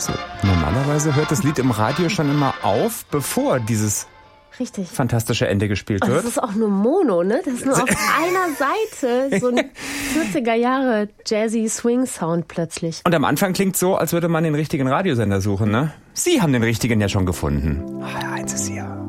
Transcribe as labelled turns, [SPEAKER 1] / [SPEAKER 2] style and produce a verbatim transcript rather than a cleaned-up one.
[SPEAKER 1] So, normalerweise hört das Lied im Radio schon immer auf, bevor dieses
[SPEAKER 2] Richtig.
[SPEAKER 1] fantastische Ende gespielt wird.
[SPEAKER 2] Das ist auch nur Mono, ne? Das ist nur auf einer Seite so ein vierziger Jahre Jazzy Swing Sound plötzlich.
[SPEAKER 1] Und am Anfang klingt so, als würde man den richtigen Radiosender suchen, ne? Sie haben den richtigen ja schon gefunden. Ah, eins ist hier.